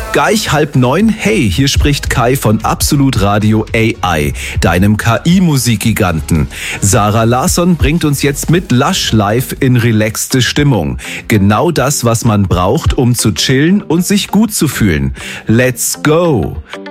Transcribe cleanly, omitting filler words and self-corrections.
Gleich 8:30. Hey, hier spricht Kai von Absolut Radio AI, deinem KI-Musikgiganten. Sarah Larsson bringt uns jetzt mit Lush live in relaxte Stimmung. Genau das, was man braucht, um zu chillen und sich gut zu fühlen. Let's go!